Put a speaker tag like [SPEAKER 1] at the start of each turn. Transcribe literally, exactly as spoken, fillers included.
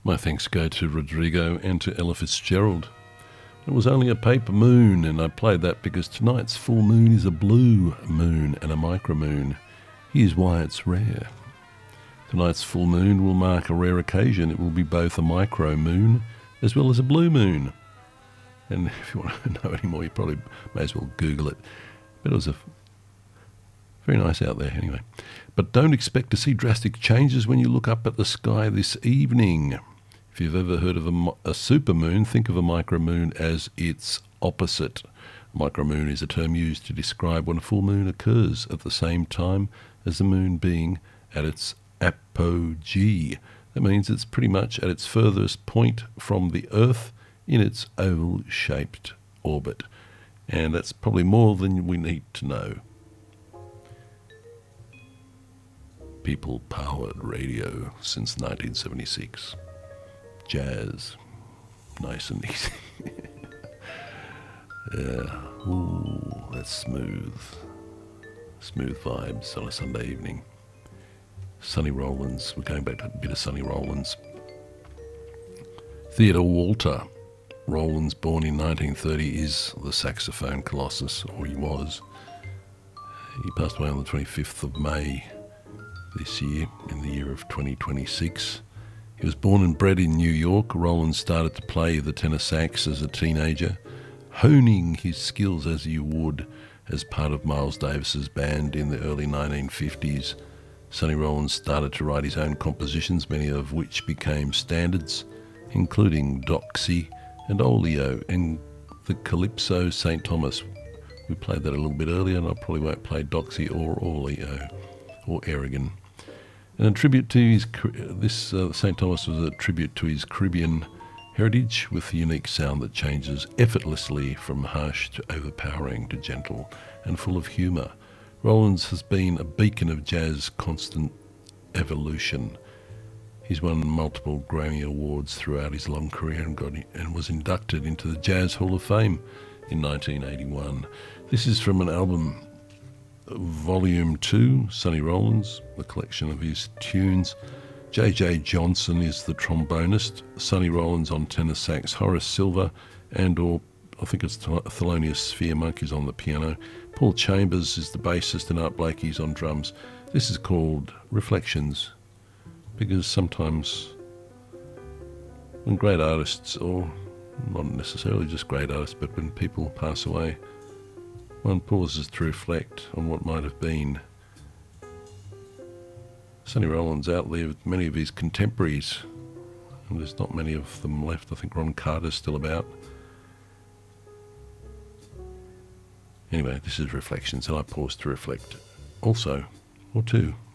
[SPEAKER 1] My thanks go to Rodrigo and to Ella Fitzgerald. It was only a paper moon, and I played that because tonight's full moon is a blue moon and a micromoon. Here's why it's rare. Tonight's full moon will mark a rare occasion. It will be both a micro moon as well as a blue moon. And if you want to know any more, you probably may as well Google it. But it was a very nice out there anyway. But don't expect to see drastic changes when you look up at the sky this evening. If you've ever heard of a, a supermoon, think of a micromoon as its opposite. A micromoon is a term used to describe when a full moon occurs at the same time as the moon being at its apogee. That means it's pretty much at its furthest point from the Earth in its oval-shaped orbit. And that's probably more than we need to know. People-powered radio since nineteen seventy-six. Jazz. Nice and easy. Yeah. Ooh, that's smooth. Smooth vibes on a Sunday evening. Sonny Rollins. We're going back to a bit of Sonny Rollins. Theodore Walter Rollins, born in nineteen thirty, is the saxophone colossus, or he was. He passed away on the twenty-fifth of May this year, in the year of twenty twenty-six. He was born and bred in New York. Rollins started to play the tenor sax as a teenager, honing his skills as he would as part of Miles Davis's band in the early nineteen fifties. Sonny Rollins started to write his own compositions, many of which became standards, including Doxy and Oleo and the Calypso Saint Thomas. We played that a little bit earlier, and I probably won't play Doxy or Oleo or Erigan. And a tribute to his, this uh, Saint Thomas was a tribute to his Caribbean heritage with a unique sound that changes effortlessly from harsh to overpowering to gentle and full of humour. Rollins has been a beacon of jazz constant evolution. He's won multiple Grammy Awards throughout his long career and, got, and was inducted into the Jazz Hall of Fame in nineteen eighty-one. This is from an album, Volume two, Sonny Rollins, the collection of his tunes. J J Johnson is the trombonist, Sonny Rollins on tenor sax, Horace Silver and or I think it's Thelonious Spheremonk is on the piano. Paul Chambers is the bassist and Art Blakey's on drums. This is called Reflections, because sometimes when great artists, or not necessarily just great artists, but when people pass away, one pauses to reflect on what might have been. Sonny Rollins outlived many of his contemporaries, and there's not many of them left. I think Ron Carter's still about. Anyway, this is Reflections, and I pause to reflect also, or two.